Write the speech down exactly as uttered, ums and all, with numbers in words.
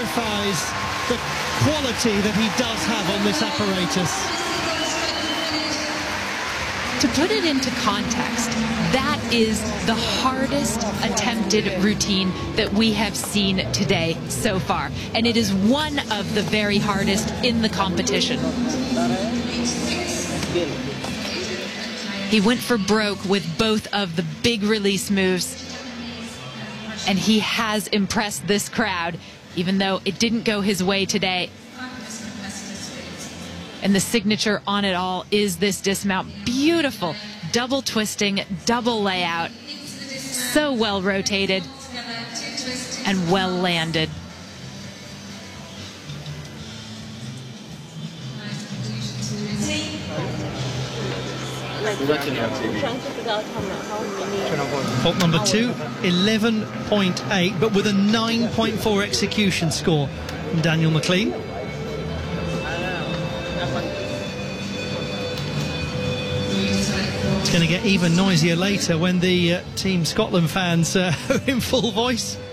signifies the quality that he does have on this apparatus. To put it into context, that is the hardest attempted routine that we have seen today so far. And it is one of the very hardest in the competition. He went for broke with both of the big release moves. And he has impressed this crowd, even though it didn't go his way today. And the signature on it all is this dismount. Beautiful double twisting, double layout. So well rotated and well landed. Fault number two, eleven point eight, but with a nine point four execution score from Daniel McLean. It's going to get even noisier later when the uh, Team Scotland fans uh, are in full voice.